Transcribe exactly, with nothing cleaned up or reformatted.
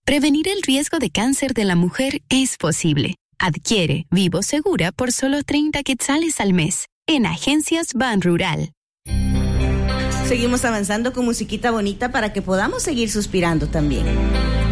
Prevenir el riesgo de cáncer de la mujer es posible. Adquiere Vivo Segura por solo treinta quetzales al mes en Agencias Ban Rural. Seguimos avanzando con musiquita bonita para que podamos seguir suspirando también.